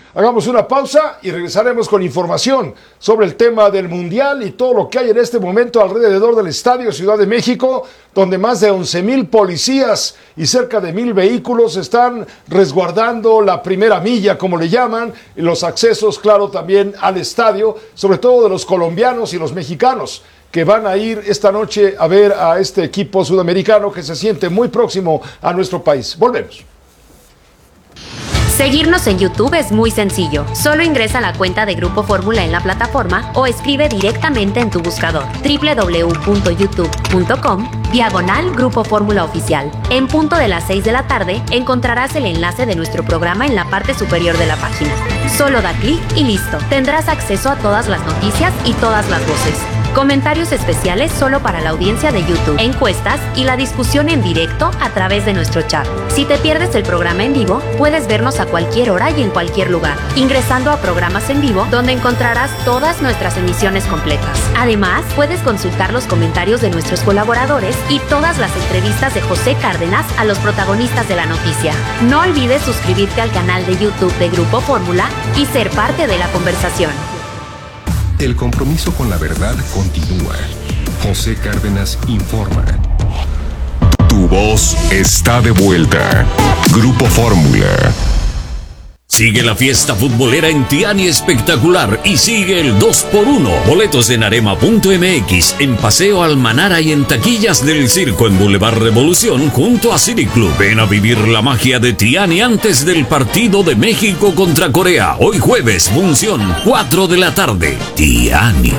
Hagamos una pausa y regresaremos con información sobre el tema del Mundial y todo lo que hay en este momento alrededor del Estadio Ciudad de México, donde más de 11,000 policías y cerca de 1,000 vehículos están resguardando la primera milla, como le llaman, y los accesos, claro, también al estadio, sobre todo de los colombianos y los mexicanos, que van a ir esta noche a ver a este equipo sudamericano que se siente muy próximo a nuestro país. Volvemos. Seguirnos en YouTube es muy sencillo. Solo ingresa a la cuenta de Grupo Fórmula en la plataforma o escribe directamente en tu buscador www.youtube.com/Grupo Fórmula Oficial. En punto de las 6 de la tarde encontrarás el enlace de nuestro programa en la parte superior de la página. Solo da clic y listo. Tendrás acceso a todas las noticias y todas las voces. Comentarios especiales solo para la audiencia de YouTube, encuestas y la discusión en directo a través de nuestro chat. Si te pierdes el programa en vivo, puedes vernos a cualquier hora y en cualquier lugar, ingresando a programas en vivo donde encontrarás todas nuestras emisiones completas. Además, puedes consultar los comentarios de nuestros colaboradores y todas las entrevistas de José Cárdenas a los protagonistas de la noticia. No olvides suscribirte al canal de YouTube de Grupo Fórmula y ser parte de la conversación. El compromiso con la verdad continúa. José Cárdenas informa. Tu voz está de vuelta. Grupo Fórmula. Sigue la fiesta futbolera en Tiani Espectacular y sigue el 2x1. Boletos en arema.mx, en Paseo Almanara y en taquillas del Circo en Boulevard Revolución junto a City Club. Ven a vivir la magia de Tiani antes del partido de México contra Corea. Hoy jueves, función 4 de la tarde. Tiani.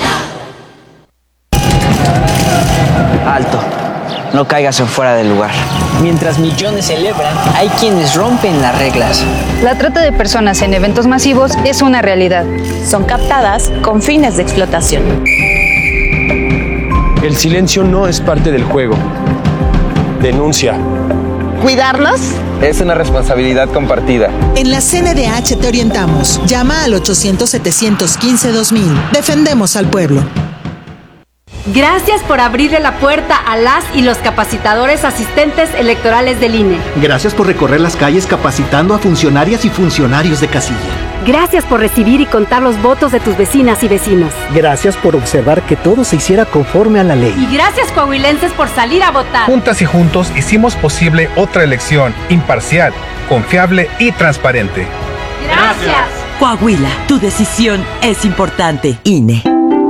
Alto. No caigas en fuera del lugar. Mientras millones celebran, hay quienes rompen las reglas. La trata de personas en eventos masivos es una realidad. Son captadas con fines de explotación. El silencio no es parte del juego. Denuncia. ¿Cuidarlos? Es una responsabilidad compartida. En la CNDH te orientamos. Llama al 800-715-2000. Defendemos al pueblo. Gracias por abrirle la puerta a las y los capacitadores asistentes electorales del INE. Gracias por recorrer las calles capacitando a funcionarias y funcionarios de casilla. Gracias por recibir y contar los votos de tus vecinas y vecinos. Gracias por observar que todo se hiciera conforme a la ley. Y gracias, coahuilenses, por salir a votar. Juntas y juntos hicimos posible otra elección imparcial, confiable y transparente. Gracias. Coahuila, tu decisión es importante. INE.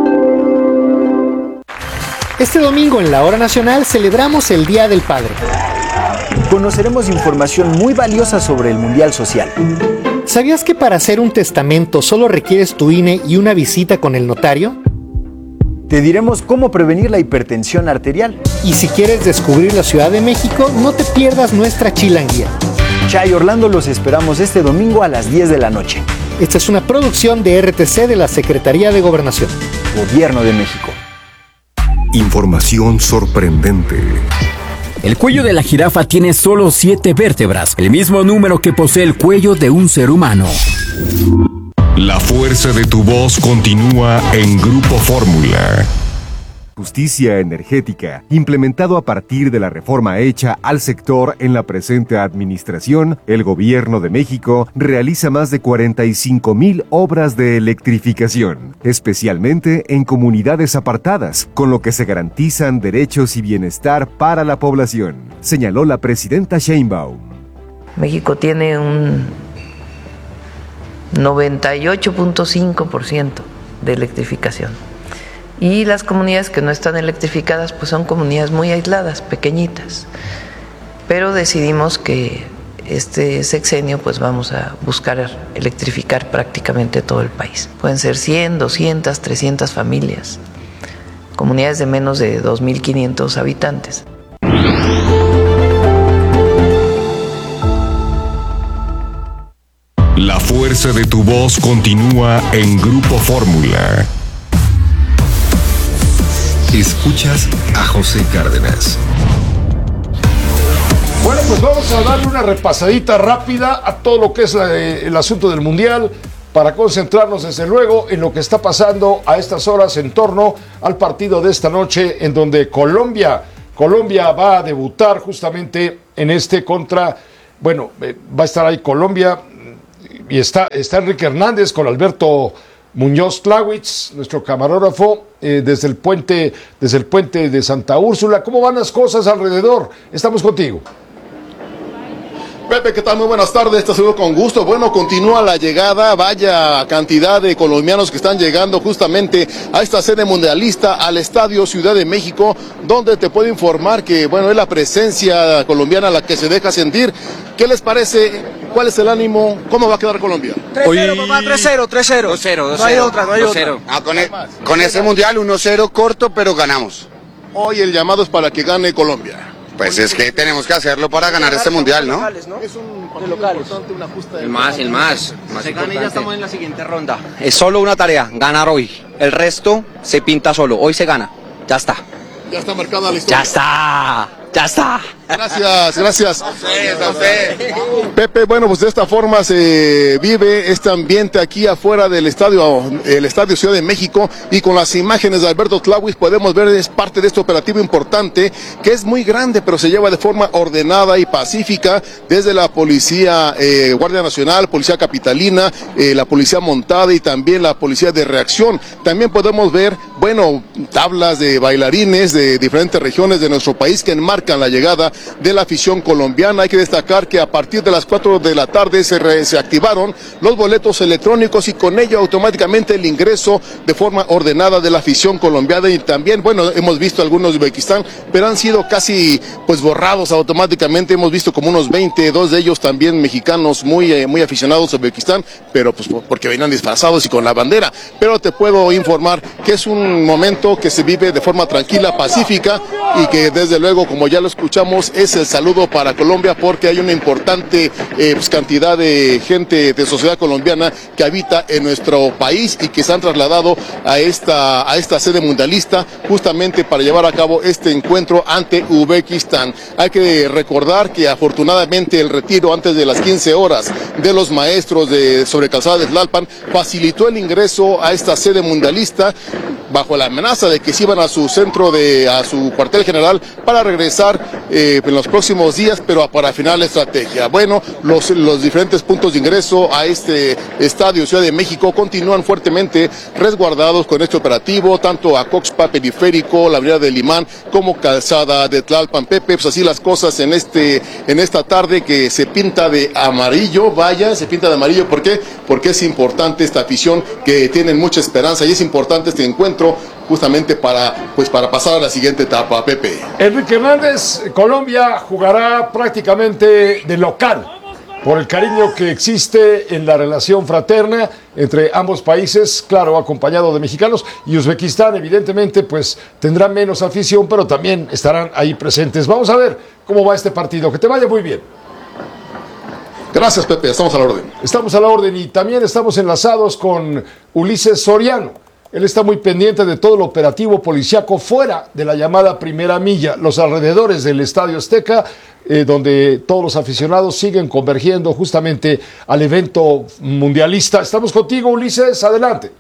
Este domingo en la Hora Nacional celebramos el Día del Padre. Conoceremos información muy valiosa sobre el Mundial Social. ¿Sabías que para hacer un testamento solo requieres tu INE y una visita con el notario? Te diremos cómo prevenir la hipertensión arterial. Y si quieres descubrir la Ciudad de México, no te pierdas nuestra chilanguía. Chay Orlando, los esperamos este domingo a las 10 de la noche. Esta es una producción de RTC de la Secretaría de Gobernación. Gobierno de México. Información sorprendente. El cuello de la jirafa tiene solo 7 vértebras, el mismo número que posee el cuello de un ser humano. La fuerza de tu voz continúa en Grupo Fórmula. Justicia energética, implementado a partir de la reforma hecha al sector en la presente administración, el Gobierno de México realiza más de 45,000 obras de electrificación, especialmente en comunidades apartadas, con lo que se garantizan derechos y bienestar para la población, señaló la presidenta Sheinbaum. México tiene un 98.5% de electrificación. Y las comunidades que no están electrificadas pues son comunidades muy aisladas, pequeñitas. Pero decidimos que este sexenio pues vamos a buscar electrificar prácticamente todo el país. Pueden ser 100, 200, 300 familias, comunidades de menos de 2.500 habitantes. La fuerza de tu voz continúa en Grupo Fórmula. Escuchas a José Cárdenas. Bueno, pues vamos a darle una repasadita rápida a todo lo que es el asunto del Mundial para concentrarnos desde luego en lo que está pasando a estas horas en torno al partido de esta noche en donde Colombia va a debutar justamente en contra, va a estar ahí Colombia, y está Enrique Hernández con Alberto Muñoz Tlawitz, nuestro camarógrafo, desde el puente de Santa Úrsula. ¿Cómo van las cosas alrededor? Estamos contigo. Pepe, ¿qué tal? Muy buenas tardes, te saludo con gusto. Bueno, continúa la llegada, vaya cantidad de colombianos que están llegando justamente a esta sede mundialista, al Estadio Ciudad de México, donde te puedo informar que, bueno, es la presencia colombiana la que se deja sentir. ¿Qué les parece? ¿Cuál es el ánimo? ¿Cómo va a quedar Colombia? 3-0, papá, 3-0, 3-0. 2-0. No hay otra, no hay otra. Ah, con ese mundial 1-0 corto, pero ganamos. Hoy el llamado es para que gane Colombia. Pues es que tenemos que hacerlo para ganar este mundial, ¿no? Es un partido importante, una justa... El más se gana y ya estamos en la siguiente ronda. Es solo una tarea, ganar hoy. El resto se pinta solo. Hoy se gana. Ya está. Ya está marcada la historia. Ya está. Gracias. Pepe, bueno, pues de esta forma se vive este ambiente aquí afuera del estadio Ciudad de México, y con las imágenes de Alberto Tlawitz podemos ver es parte de este operativo importante que es muy grande, pero se lleva de forma ordenada y pacífica desde la policía, Guardia Nacional, Policía Capitalina, la Policía Montada y también la Policía de Reacción. También podemos ver, bueno, tablas de bailarines de diferentes regiones de nuestro país que enmarcan la llegada de la afición colombiana. Hay que destacar que a partir de las 4 de la tarde se activaron los boletos electrónicos y con ello automáticamente el ingreso de forma ordenada de la afición colombiana. Y también, bueno, hemos visto algunos de Uzbekistán, pero han sido casi pues borrados automáticamente. Hemos visto como unos 20, dos de ellos también mexicanos muy aficionados a Uzbekistán, pero pues porque venían disfrazados y con la bandera. Pero te puedo informar que es un momento que se vive de forma tranquila, pacífica, y que desde luego, como ya lo escuchamos, es el saludo para Colombia, porque hay una importante cantidad de gente de sociedad colombiana que habita en nuestro país y que se han trasladado a esta sede mundialista justamente para llevar a cabo este encuentro ante Uzbekistán. Hay que recordar que afortunadamente el retiro antes de las 15 horas de los maestros sobre calzada de Tlalpan facilitó el ingreso a esta sede mundialista bajo la amenaza de que se iban a su cuartel general para regresar en los próximos días, pero para afinar la estrategia. Bueno, los diferentes puntos de ingreso a este Estadio Ciudad de México continúan fuertemente resguardados con este operativo, tanto a Coxpa, Periférico, la Avenida del Limán, como calzada de Tlalpan. Pepe, pues así las cosas en esta tarde que se pinta de amarillo. Vaya, se pinta de amarillo. ¿Por qué? Porque es importante esta afición, que tienen mucha esperanza, y es importante este encuentro justamente para pasar a la siguiente etapa. Pepe. Enrique Hernández, Colombia jugará prácticamente de local por el cariño que existe en la relación fraterna entre ambos países, claro, acompañado de mexicanos, y Uzbekistán evidentemente pues tendrá menos afición, pero también estarán ahí presentes. Vamos a ver cómo va este partido. Que te vaya muy bien. Gracias, Pepe, estamos a la orden. Estamos a la orden, y también estamos enlazados con Ulises Soriano. Él está muy pendiente de todo el operativo policíaco fuera de la llamada primera milla, los alrededores del Estadio Azteca, donde todos los aficionados siguen convergiendo justamente al evento mundialista. Estamos contigo, Ulises, adelante.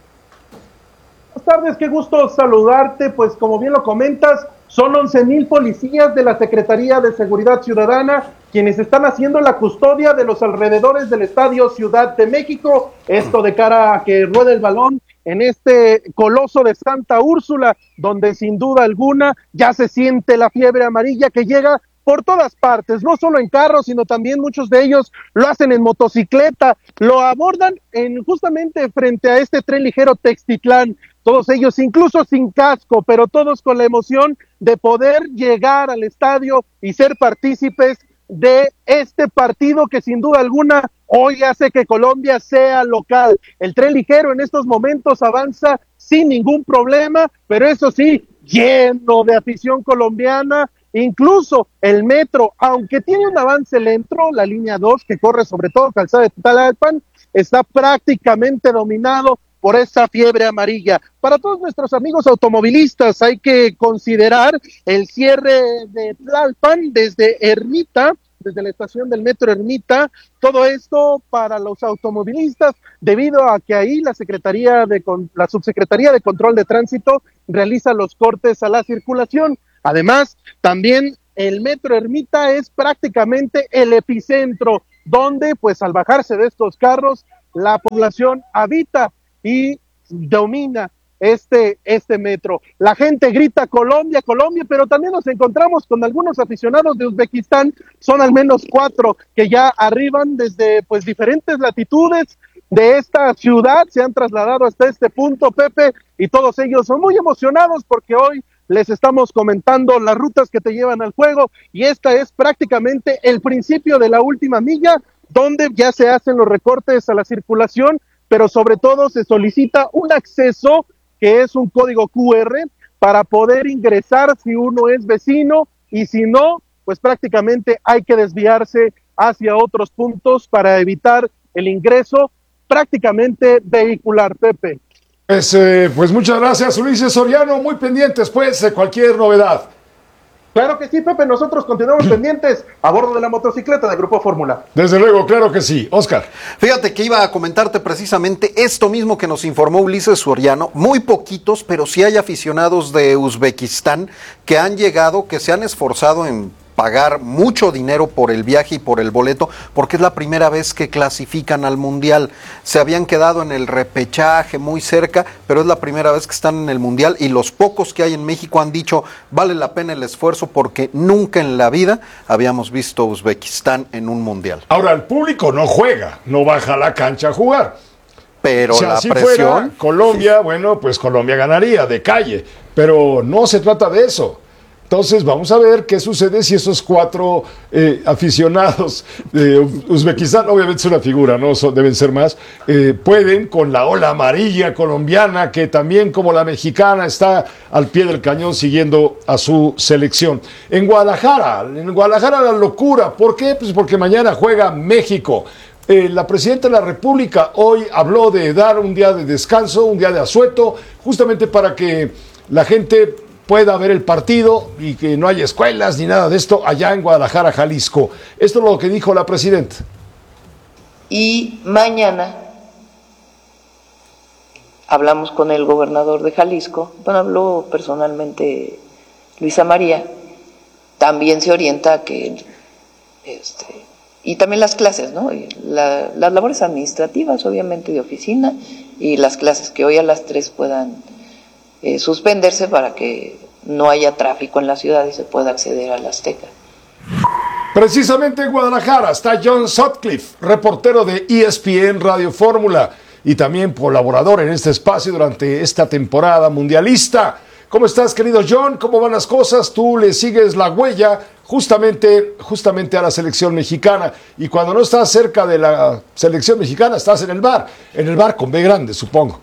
Buenas tardes, qué gusto saludarte. Pues como bien lo comentas, son 11,000 policías de la Secretaría de Seguridad Ciudadana quienes están haciendo la custodia de los alrededores del Estadio Ciudad de México, esto de cara a que ruede el balón en este coloso de Santa Úrsula, donde sin duda alguna ya se siente la fiebre amarilla que llega por todas partes, no solo en carros, sino también muchos de ellos lo hacen en motocicleta, lo abordan justamente frente a este tren ligero Textitlán, todos ellos incluso sin casco, pero todos con la emoción de poder llegar al estadio y ser partícipes de este partido que sin duda alguna hoy hace que Colombia sea local. El tren ligero en estos momentos avanza sin ningún problema, pero eso sí, lleno de afición colombiana. Incluso el metro, aunque tiene un avance lento, la línea 2 que corre sobre todo calzada de Tlalpan, está prácticamente dominado por esa fiebre amarilla. Para todos nuestros amigos automovilistas hay que considerar el cierre de Tlalpan desde Ermita, desde la estación del metro Ermita, todo esto para los automovilistas, debido a que ahí la Subsecretaría de Control de Tránsito realiza los cortes a la circulación. Además, también el metro Ermita es prácticamente el epicentro, donde pues al bajarse de estos carros la población habita y domina este metro. La gente grita Colombia, Colombia, pero también nos encontramos con algunos aficionados de Uzbekistán, son al menos 4 que ya arriban desde pues diferentes latitudes de esta ciudad, se han trasladado hasta este punto, Pepe, y todos ellos son muy emocionados porque hoy les estamos comentando las rutas que te llevan al juego, y esta es prácticamente el principio de la última milla, donde ya se hacen los recortes a la circulación, pero sobre todo se solicita un acceso que es un código QR para poder ingresar si uno es vecino, y si no, pues prácticamente hay que desviarse hacia otros puntos para evitar el ingreso prácticamente vehicular, Pepe. Pues muchas gracias, Ulises Soriano, muy pendientes pues de cualquier novedad. Claro que sí, Pepe, nosotros continuamos pendientes a bordo de la motocicleta de Grupo Fórmula. Desde luego, claro que sí. Oscar. Fíjate que iba a comentarte precisamente esto mismo que nos informó Ulises Soriano. Muy poquitos, pero sí hay aficionados de Uzbekistán que han llegado, que se han esforzado en pagar mucho dinero por el viaje y por el boleto, porque es la primera vez que clasifican al Mundial. Se habían quedado en el repechaje muy cerca, pero es la primera vez que están en el Mundial, y los pocos que hay en México han dicho vale la pena el esfuerzo porque nunca en la vida habíamos visto Uzbekistán en un Mundial. Ahora, el público no juega, no baja a la cancha a jugar. Pero si la así presión... fuera, Colombia, sí. Bueno, pues Colombia ganaría de calle, pero no se trata de eso. Entonces vamos a ver qué sucede si esos 4 aficionados de Uzbekistán, obviamente es una figura, no deben ser más, pueden con la ola amarilla colombiana, que también como la mexicana está al pie del cañón siguiendo a su selección. En Guadalajara la locura, ¿por qué? Pues porque mañana juega México. La presidenta de la República hoy habló de dar un día de descanso, un día de asueto, justamente para que la gente pueda ver el partido y que no haya escuelas ni nada de esto allá en Guadalajara, Jalisco. Esto es lo que dijo la presidenta. Y mañana hablamos con el gobernador de Jalisco, bueno, habló personalmente Luisa María, también se orienta a que, y también las clases, ¿no? Las labores administrativas, obviamente, de oficina, y las clases que hoy a las 3 puedan suspenderse para que no haya tráfico en la ciudad y se pueda acceder al Azteca. Precisamente en Guadalajara está John Sutcliffe, reportero de ESPN Radio Fórmula y también colaborador en este espacio durante esta temporada mundialista. ¿Cómo estás, querido John? ¿Cómo van las cosas? Tú le sigues la huella justamente a la selección mexicana, y cuando no estás cerca de la selección mexicana estás en el bar con B grande, supongo.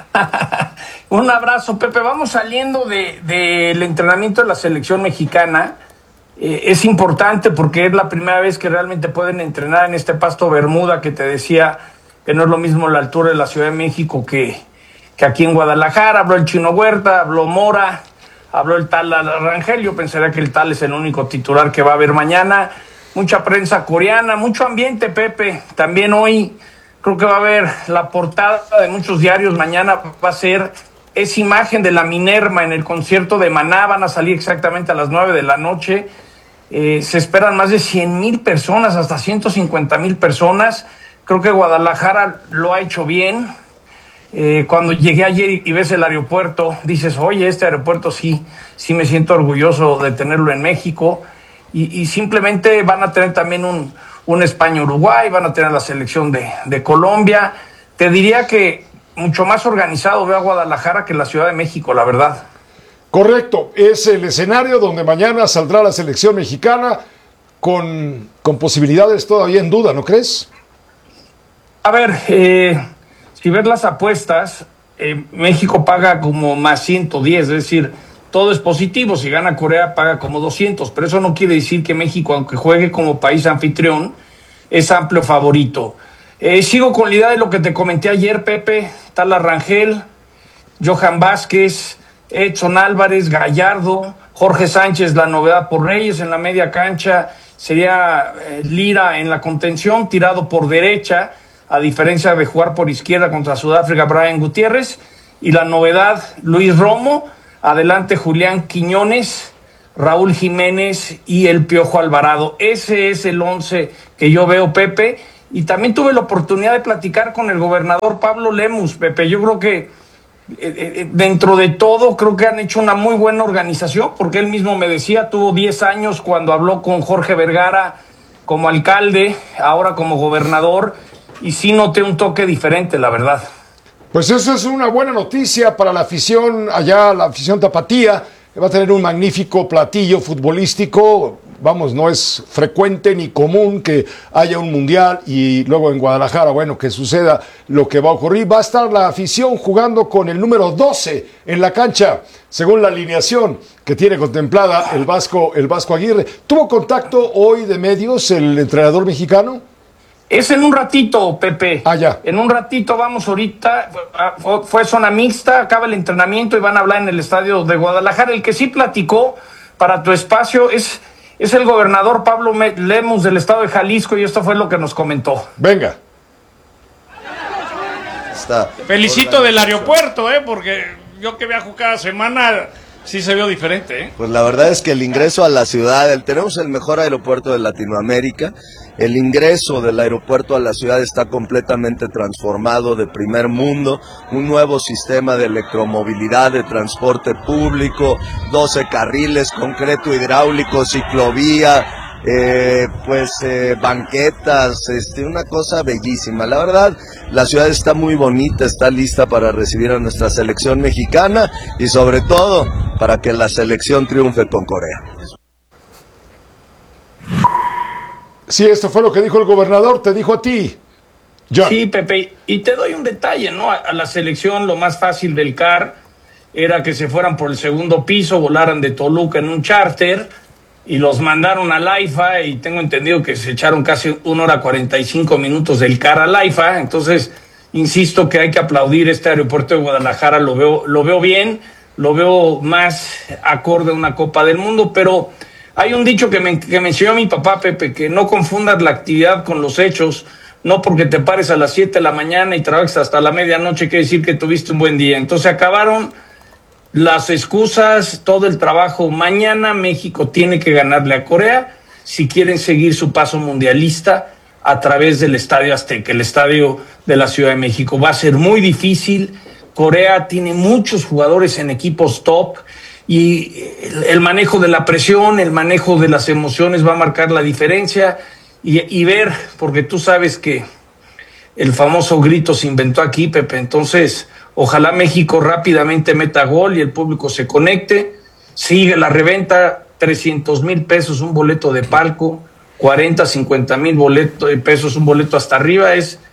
Un abrazo, Pepe. Vamos saliendo del entrenamiento de la selección mexicana. Es importante porque es la primera vez que realmente pueden entrenar en este pasto Bermuda, que te decía que no es lo mismo la altura de la Ciudad de México que aquí en Guadalajara. Habló el Chino Huerta, habló Mora, habló el tal Rangel. Yo pensaría que el tal es el único titular que va a haber mañana. Mucha prensa coreana, mucho ambiente, Pepe. También hoy creo que va a haber la portada de muchos diarios. Mañana va a ser esa imagen de la Minerva en el concierto de Maná. Van a salir exactamente a las 9 de la noche. Se esperan más de 100,000 personas, hasta 150,000 personas. Creo que Guadalajara lo ha hecho bien. Cuando llegué ayer y ves el aeropuerto, dices, oye, este aeropuerto sí me siento orgulloso de tenerlo en México. Y simplemente van a tener también un España-Uruguay, van a tener la selección de Colombia. Te diría que mucho más organizado veo a Guadalajara que la Ciudad de México, la verdad. Correcto, es el escenario donde mañana saldrá la selección mexicana con posibilidades todavía en duda, ¿no crees? A ver, si ves las apuestas, México paga como más 110, es decir, todo es positivo. Si gana Corea paga como 200, pero eso no quiere decir que México, aunque juegue como país anfitrión, es amplio favorito. Sigo con la idea de lo que te comenté ayer, Pepe. Tala Rangel, Johan Vázquez, Edson Álvarez, Gallardo, Jorge Sánchez, la novedad por Reyes en la media cancha. Sería Lira en la contención, tirado por derecha, a diferencia de jugar por izquierda contra Sudáfrica, Brian Gutiérrez. Y la novedad, Luis Romo, adelante Julián Quiñones, Raúl Jiménez y el Piojo Alvarado. Ese es el 11 que yo veo, Pepe, Y también tuve la oportunidad de platicar con el gobernador Pablo Lemus, Pepe. Yo creo que dentro de todo, creo que han hecho una muy buena organización, porque él mismo me decía, tuvo 10 años cuando habló con Jorge Vergara como alcalde, ahora como gobernador, y sí noté un toque diferente, la verdad. Pues eso es una buena noticia para la afición allá, la afición tapatía, que va a tener un magnífico platillo futbolístico. Vamos, no es frecuente ni común que haya un mundial y luego en Guadalajara, bueno, que suceda lo que va a ocurrir. Va a estar la afición jugando con el número 12 en la cancha, según la alineación que tiene contemplada el Vasco Aguirre. ¿Tuvo contacto hoy de medios el entrenador mexicano? Es en un ratito, Pepe. Ya. En un ratito vamos ahorita. Fue zona mixta, acaba el entrenamiento y van a hablar en el estadio de Guadalajara. El que sí platicó para tu espacio es el gobernador Pablo Lemus del estado de Jalisco, y esto fue lo que nos comentó. Venga. Felicito del aeropuerto, porque yo que viajo cada semana sí se vio diferente. Pues la verdad es que el ingreso a la ciudad, tenemos el mejor aeropuerto de Latinoamérica. El ingreso del aeropuerto a la ciudad está completamente transformado, de primer mundo, un nuevo sistema de electromovilidad, de transporte público, 12 carriles, concreto hidráulico, ciclovía, banquetas, una cosa bellísima. La verdad, la ciudad está muy bonita, está lista para recibir a nuestra selección mexicana y sobre todo para que la selección triunfe con Corea. Sí, esto fue lo que dijo el gobernador, te dijo a ti, John. Sí, Pepe, y te doy un detalle, ¿no? A la selección lo más fácil del CAR era que se fueran por el segundo piso, volaran de Toluca en un charter y los mandaron al AIFA, y tengo entendido que se echaron casi 1 hora 45 minutos del CAR al AIFA. Entonces, insisto que hay que aplaudir este aeropuerto de Guadalajara, lo veo bien, lo veo más acorde a una Copa del Mundo, pero hay un dicho que me enseñó mi papá, Pepe, que no confundas la actividad con los hechos. No porque te pares a las 7 de la mañana y trabajes hasta la medianoche quiere decir que tuviste un buen día. Entonces acabaron las excusas, todo el trabajo. Mañana México tiene que ganarle a Corea si quieren seguir su paso mundialista a través del Estadio Azteca, el estadio de la Ciudad de México. Va a ser muy difícil. Corea tiene muchos jugadores en equipos top, y el manejo de la presión, el manejo de las emociones va a marcar la diferencia, y ver, porque tú sabes que el famoso grito se inventó aquí, Pepe. Entonces, ojalá México rápidamente meta gol y el público se conecte. Sigue la reventa, 300,000 pesos un boleto de palco, 40, 50,000 pesos un boleto hasta arriba.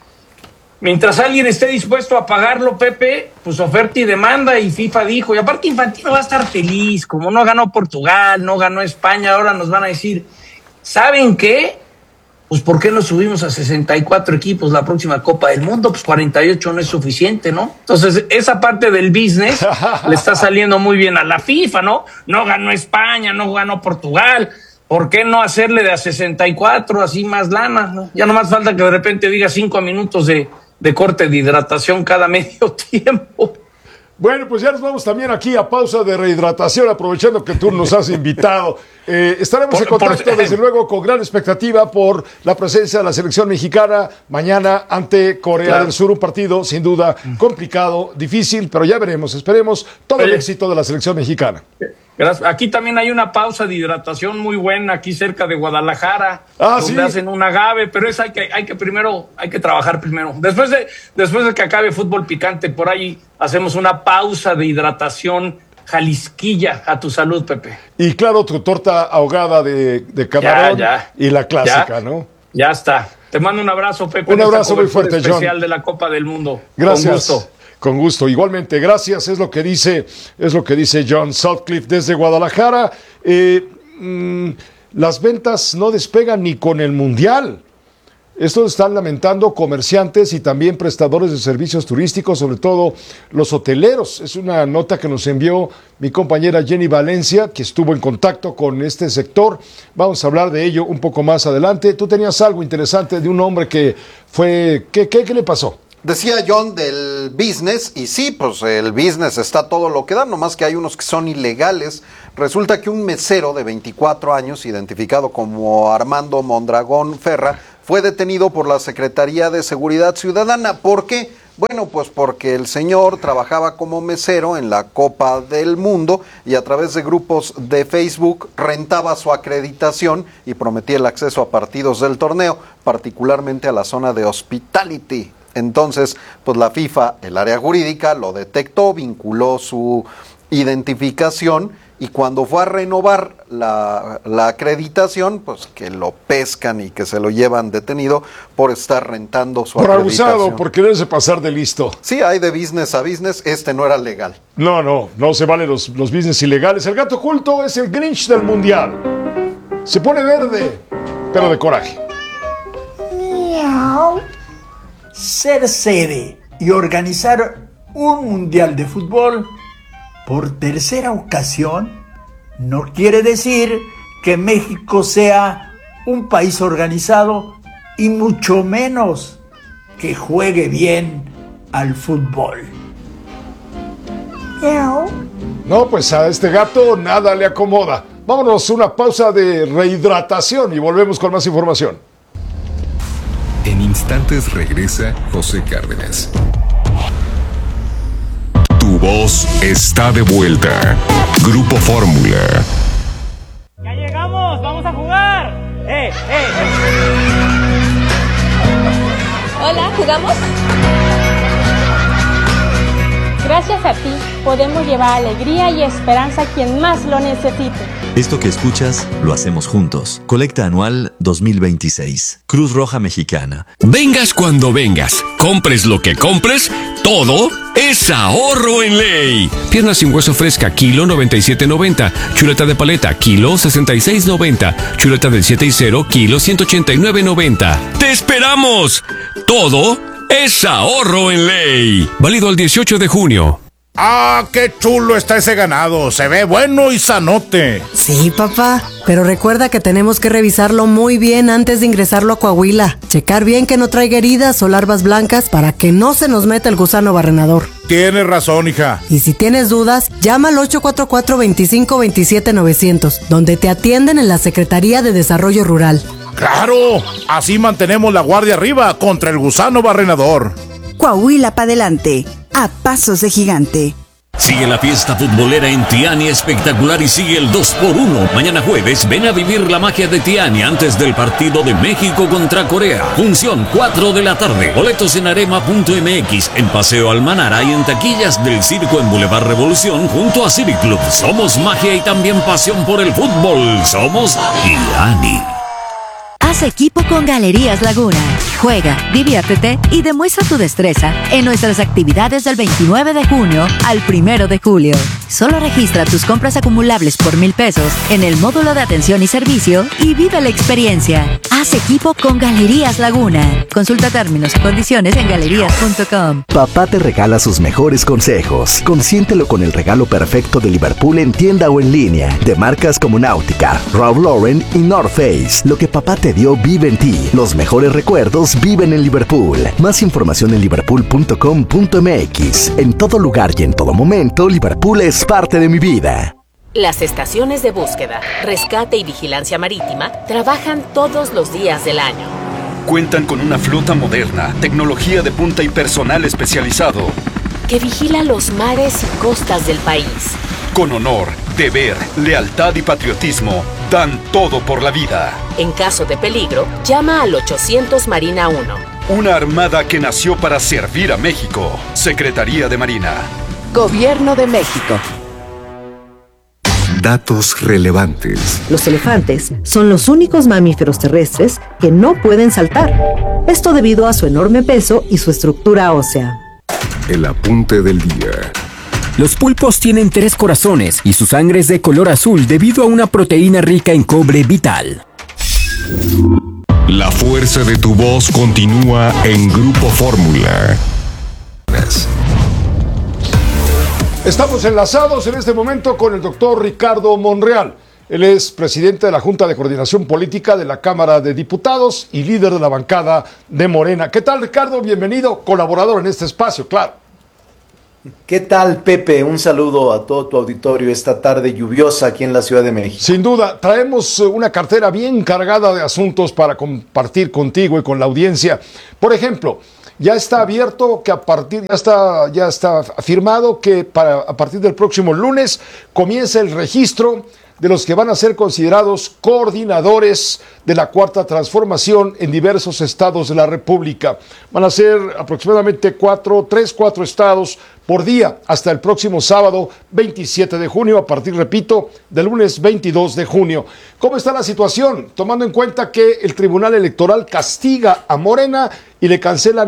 Mientras alguien esté dispuesto a pagarlo, Pepe, pues oferta y demanda, y FIFA dijo, y aparte Infantino va a estar feliz, como no ganó Portugal, no ganó España, ahora nos van a decir, ¿saben qué? Pues ¿por qué no subimos a 64 equipos la próxima Copa del Mundo? Pues 48 no es suficiente, ¿no? Entonces, esa parte del business le está saliendo muy bien a la FIFA, ¿no? No ganó España, no ganó Portugal, ¿por qué no hacerle de a 64, así más lana, ¿no? Ya nomás falta que de repente diga 5 minutos de corte de hidratación cada medio tiempo. Bueno, pues ya nos vamos también aquí a pausa de rehidratación, aprovechando que tú nos has invitado. Estaremos en contacto, desde luego, con gran expectativa por la presencia de la selección mexicana mañana ante Corea del Sur. Un partido, sin duda, complicado, difícil, pero ya veremos. Esperemos todo el éxito de la selección mexicana. Gracias. Aquí también hay una pausa de hidratación muy buena, aquí cerca de Guadalajara, donde hacen un agave, pero hay que trabajar primero. Después de que acabe Fútbol Picante, por ahí hacemos una pausa de hidratación jalisquilla. A tu salud, Pepe. Y claro, tu torta ahogada de camarón y la clásica, ¿no? Ya está. Te mando un abrazo, Pepe. Un abrazo muy fuerte, John. Especial de la Copa del Mundo. Gracias. Con gusto. Con gusto, igualmente, gracias, es lo que dice John Sutcliffe desde Guadalajara. Las ventas no despegan ni con el Mundial. Esto están lamentando comerciantes y también prestadores de servicios turísticos, sobre todo los hoteleros. Es una nota que nos envió mi compañera Jenny Valencia, que estuvo en contacto con este sector. Vamos a hablar de ello un poco más adelante. Tú tenías algo interesante de un hombre que fue... ¿Qué le pasó? Decía John del business, y sí, pues el business está todo lo que da, nomás que hay unos que son ilegales. Resulta que un mesero de 24 años, identificado como Armando Mondragón Ferra, fue detenido por la Secretaría de Seguridad Ciudadana. ¿Por qué? Bueno, pues porque el señor trabajaba como mesero en la Copa del Mundo y a través de grupos de Facebook rentaba su acreditación y prometía el acceso a partidos del torneo, particularmente a la zona de hospitality. Entonces, pues la FIFA, el área jurídica, lo detectó, vinculó su identificación y cuando fue a renovar la acreditación, pues que lo pescan y que se lo llevan detenido por estar rentando su acreditación. Por abusado, por quererse pasar de listo. Sí, hay de business a business, no era legal. No se valen los business ilegales. El gato oculto es el Grinch del Mundial. Se pone verde, pero de coraje. Miau. Ser sede y organizar un mundial de fútbol por tercera ocasión no quiere decir que México sea un país organizado y mucho menos que juegue bien al fútbol. No, pues a este gato nada le acomoda. Vámonos a una pausa de rehidratación y volvemos con más información. En instantes regresa José Cárdenas. Tu voz está de vuelta. Grupo Fórmula. ¡Ya llegamos! ¡Vamos a jugar! Hola, ¿jugamos? Gracias a ti, podemos llevar alegría y esperanza a quien más lo necesite. Esto que escuchas, lo hacemos juntos. Colecta anual 2026. Cruz Roja Mexicana. Vengas cuando vengas, compres lo que compres, todo es ahorro en ley. Pierna sin hueso fresca, kilo 97.90. Chuleta de paleta, kilo 66.90. Chuleta del 7 y 0, kilo 189.90. ¡Te esperamos! Todo es ahorro en ley. Válido el 18 de junio. ¡Ah, qué chulo está ese ganado! Se ve bueno y sanote. Sí, papá, pero recuerda que tenemos que revisarlo muy bien antes de ingresarlo a Coahuila. Checar bien que no traiga heridas o larvas blancas para que no se nos meta el gusano barrenador. Tienes razón, hija. Y si tienes dudas, llama al 844-25-27-900, donde te atienden en la Secretaría de Desarrollo Rural. ¡Claro! Así mantenemos la guardia arriba contra el gusano barrenador. Coahuila para adelante, a pasos de gigante. Sigue la fiesta futbolera en Tiani Espectacular y sigue el 2x1. Mañana jueves, ven a vivir la magia de Tiani antes del partido de México contra Corea. Función 4 de la tarde. Boletos en arema.mx, en Paseo Almanara y en taquillas del Circo en Boulevard Revolución junto a Civic Club. Somos magia y también pasión por el fútbol. Somos Tiani. Haz equipo con Galerías Laguna. Juega, diviértete y demuestra tu destreza en nuestras actividades del 29 de junio al 1 de julio. Solo registra tus compras acumulables por 1,000 pesos en el módulo de atención y servicio y vive la experiencia. Haz equipo con Galerías Laguna. Consulta términos y condiciones en galerías.com. Papá te regala sus mejores consejos. Consiéntelo con el regalo perfecto de Liverpool en tienda o en línea. De marcas como Náutica, Ralph Lauren y North Face. Lo que papá te dio vive en ti. Los mejores recuerdos viven en Liverpool. Más información en liverpool.com.mx. En todo lugar y en todo momento, Liverpool es parte de mi vida. Las estaciones de búsqueda, rescate y vigilancia marítima trabajan todos los días del año. Cuentan con una flota moderna, tecnología de punta y personal especializado que vigila los mares y costas del país. Con honor, deber, lealtad y patriotismo, dan todo por la vida. En caso de peligro, llama al 800 Marina 1. Una armada que nació para servir a México. Secretaría de Marina. Gobierno de México. Datos relevantes. Los elefantes son los únicos mamíferos terrestres que no pueden saltar. Esto debido a su enorme peso y su estructura ósea. El apunte del día. Los pulpos tienen 3 corazones y su sangre es de color azul debido a una proteína rica en cobre vital. La fuerza de tu voz continúa en Grupo Fórmula. Estamos enlazados en este momento con el doctor Ricardo Monreal. Él es presidente de la Junta de Coordinación Política de la Cámara de Diputados y líder de la bancada de Morena. ¿Qué tal, Ricardo? Bienvenido, colaborador en este espacio, claro. ¿Qué tal, Pepe? Un saludo a todo tu auditorio esta tarde lluviosa aquí en la Ciudad de México. Sin duda, traemos una cartera bien cargada de asuntos para compartir contigo y con la audiencia. Por ejemplo, ya está abierto que ya está afirmado que a partir del próximo lunes comienza el registro de los que van a ser considerados coordinadores de la Cuarta Transformación en diversos estados de la República. Van a ser aproximadamente 4 estados por día hasta el próximo sábado 27 de junio, a partir, repito, del lunes 22 de junio. ¿Cómo está la situación? Tomando en cuenta que el Tribunal Electoral castiga a Morena y le cancela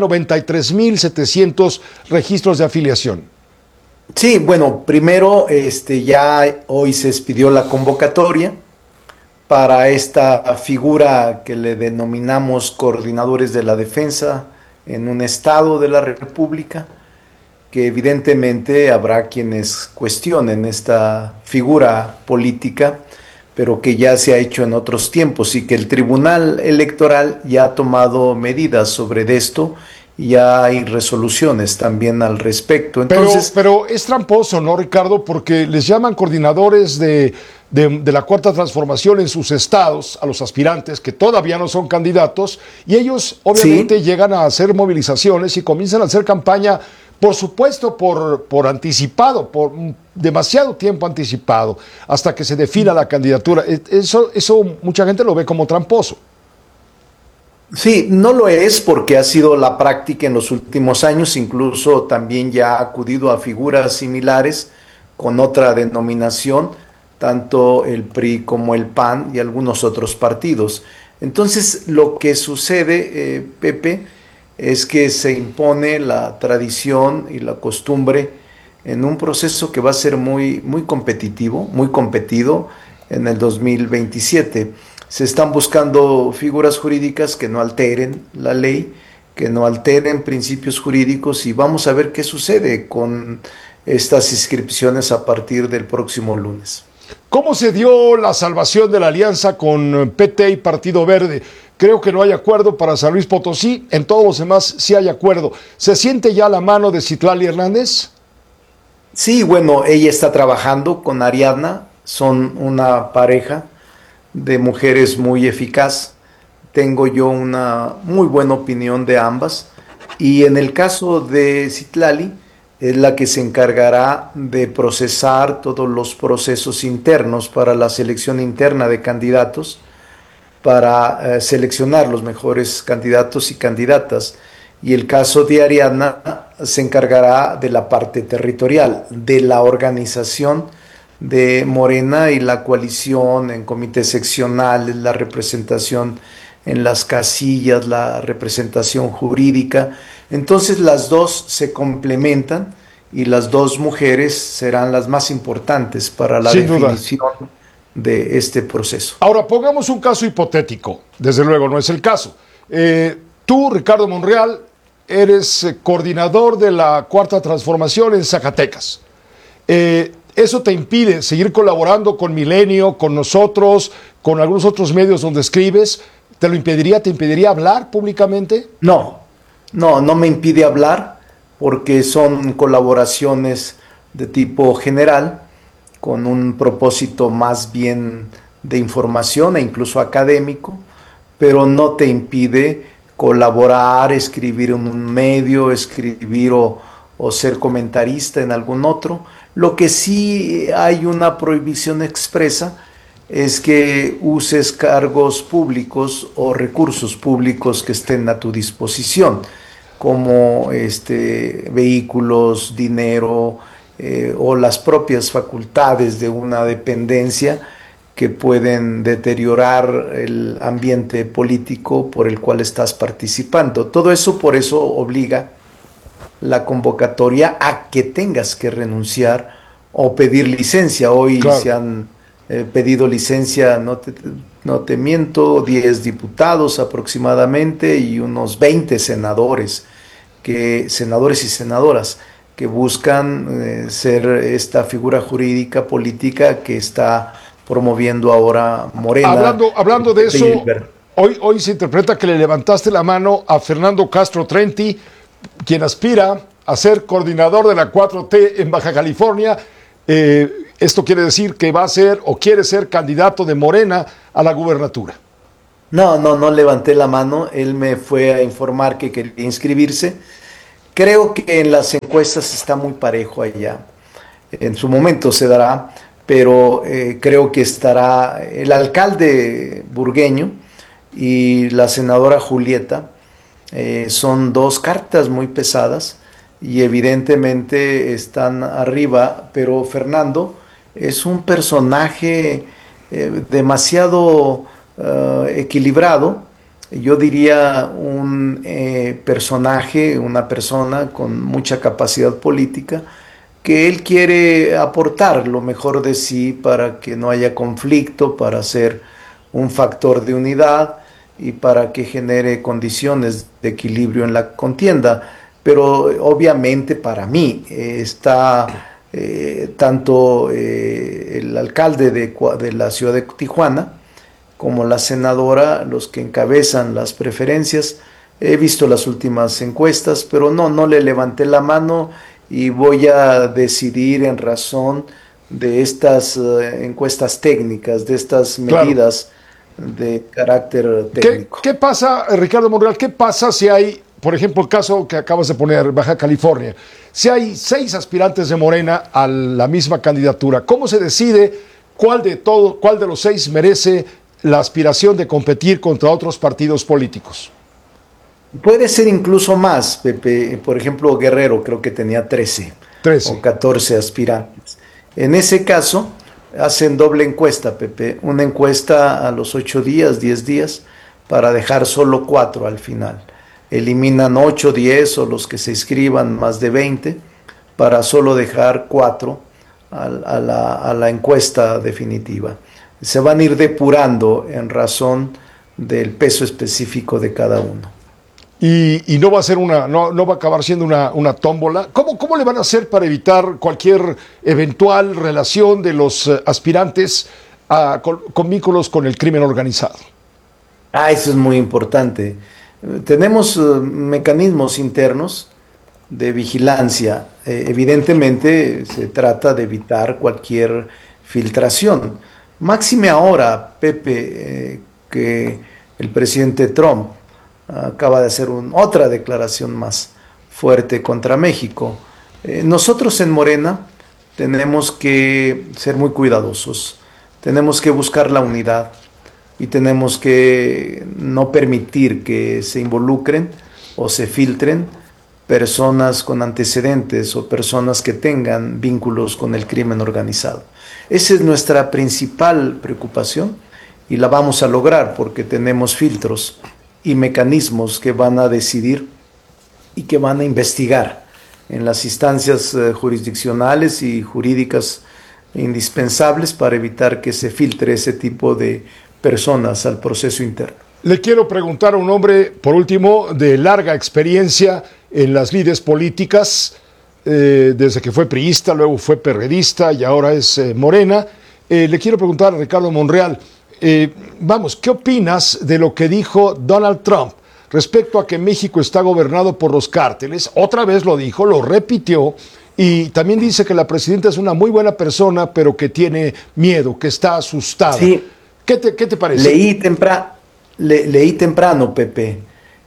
93,700 registros de afiliación. Sí, bueno, primero ya hoy se expidió la convocatoria para esta figura que le denominamos coordinadores de la defensa en un estado de la República, que evidentemente habrá quienes cuestionen esta figura política, pero que ya se ha hecho en otros tiempos y que el Tribunal Electoral ya ha tomado medidas sobre esto. Ya hay resoluciones también al respecto. Entonces, pero es tramposo, ¿no, Ricardo? Porque les llaman coordinadores de la Cuarta Transformación en sus estados a los aspirantes que todavía no son candidatos, y ellos obviamente llegan a hacer movilizaciones y comienzan a hacer campaña, por supuesto, por anticipado, por demasiado tiempo anticipado, hasta que se defina la candidatura. Eso mucha gente lo ve como tramposo. Sí, no lo es porque ha sido la práctica en los últimos años, incluso también ya ha acudido a figuras similares con otra denominación, tanto el PRI como el PAN y algunos otros partidos. Entonces, lo que sucede, Pepe, es que se impone la tradición y la costumbre en un proceso que va a ser muy competitivo, muy competido en el 2027. Se están buscando figuras jurídicas que no alteren la ley, que no alteren principios jurídicos, y vamos a ver qué sucede con estas inscripciones a partir del próximo lunes. ¿Cómo se dio la salvación de la alianza con PT y Partido Verde? Creo que no hay acuerdo para San Luis Potosí, en todos los demás sí hay acuerdo. ¿Se siente ya la mano de Citlali Hernández? Sí, bueno, ella está trabajando con Ariadna, son una pareja de mujeres muy eficaz. Tengo yo una muy buena opinión de ambas, y en el caso de Citlali es la que se encargará de procesar todos los procesos internos para la selección interna de candidatos, para seleccionar los mejores candidatos y candidatas, y el caso de Ariadna se encargará de la parte territorial, de la organización de Morena y la coalición en comités seccionales, la representación en las casillas, la representación jurídica. Entonces las dos se complementan y las dos mujeres serán las más importantes para la definición de este proceso. Ahora, pongamos un caso hipotético, desde luego no es el caso. Tú, Ricardo Monreal, eres coordinador de la Cuarta Transformación en Zacatecas. ¿Eso te impide seguir colaborando con Milenio, con nosotros, con algunos otros medios donde escribes? ¿Te lo impediría? ¿Te impediría hablar públicamente? No me impide hablar, porque son colaboraciones de tipo general, con un propósito más bien de información e incluso académico, pero no te impide colaborar, escribir en un medio, escribir o ser comentarista en algún otro. Lo que sí hay una prohibición expresa es que uses cargos públicos o recursos públicos que estén a tu disposición, como vehículos, dinero o las propias facultades de una dependencia que pueden deteriorar el ambiente político por el cual estás participando. Todo eso, por eso obliga la convocatoria a que tengas que renunciar o pedir licencia. Hoy se han pedido licencia, no te miento, 10 diputados aproximadamente y unos 20 senadores y senadoras que buscan ser esta figura jurídica política que está promoviendo ahora Morena. Hablando de eso, hoy se interpreta que le levantaste la mano a Fernando Castro Trenti, quien aspira a ser coordinador de la 4T en Baja California. Esto quiere decir que va a ser o quiere ser candidato de Morena a la gubernatura. No levanté la mano. Él me fue a informar que quería inscribirse. Creo que en las encuestas está muy parejo allá. En su momento se dará, pero creo que estará el alcalde Burgueño y la senadora Julieta. Son dos cartas muy pesadas y evidentemente están arriba, pero Fernando es un personaje demasiado equilibrado. Yo diría un personaje, una persona con mucha capacidad política, que él quiere aportar lo mejor de sí para que no haya conflicto, para ser un factor de unidad y para que genere condiciones de equilibrio en la contienda. Pero obviamente para mí está tanto el alcalde de la ciudad de Tijuana como la senadora los que encabezan las preferencias. He visto las últimas encuestas, pero no le levanté la mano y voy a decidir en razón de estas encuestas técnicas, de estas medidas de carácter técnico. ¿Qué pasa, Ricardo Monreal? ¿Qué pasa si hay, por ejemplo, el caso que acabas de poner, Baja California, si hay 6 aspirantes de Morena a la misma candidatura? ¿Cómo se decide cuál de los 6 merece la aspiración de competir contra otros partidos políticos? Puede ser incluso más, Pepe. Por ejemplo, Guerrero creo que tenía 13 o 14 aspirantes. En ese caso, hacen doble encuesta, Pepe. Una encuesta a los 8 días, 10 días, para dejar solo 4 al final. Eliminan 8, 10 o los que se inscriban más de 20, para solo dejar 4 a la encuesta definitiva. Se van a ir depurando en razón del peso específico de cada uno. Y no va a ser no va a acabar siendo una tómbola. ¿Cómo le van a hacer para evitar cualquier eventual relación de los aspirantes con vínculos con el crimen organizado? Eso es muy importante. Tenemos mecanismos internos de vigilancia. Evidentemente se trata de evitar cualquier filtración. Máxime ahora, Pepe, que el presidente Trump acaba de hacer otra declaración más fuerte contra México. Nosotros en Morena tenemos que ser muy cuidadosos, tenemos que buscar la unidad y tenemos que no permitir que se involucren o se filtren personas con antecedentes o personas que tengan vínculos con el crimen organizado. Esa es nuestra principal preocupación y la vamos a lograr porque tenemos filtros y mecanismos que van a decidir y que van a investigar en las instancias jurisdiccionales y jurídicas indispensables para evitar que se filtre ese tipo de personas al proceso interno. Le quiero preguntar a un hombre, por último, de larga experiencia en las lides políticas, desde que fue priista, luego fue perredista y ahora es Morena. Le quiero preguntar a Ricardo Monreal, ¿qué opinas de lo que dijo Donald Trump respecto a que México está gobernado por los cárteles? Otra vez lo dijo, lo repitió, y también dice que la presidenta es una muy buena persona, pero que tiene miedo, que está asustada. Sí. ¿Qué te parece? Leí temprano, Pepe,